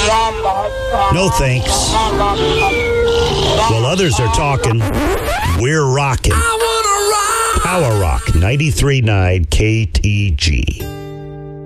No thanks. While others are talking, we're rocking. Power Rock 93.9 KTG.